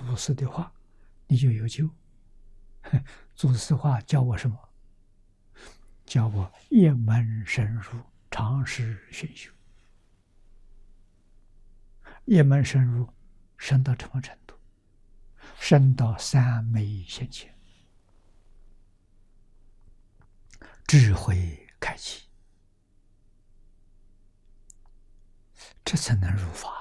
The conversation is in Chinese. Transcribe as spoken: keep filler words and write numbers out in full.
祖师的话，你就有救。祖师话教我什么？教我一门深入，长时熏修。一门深入，深到什么程度？深到三昧现前，智慧开启，这才能入法。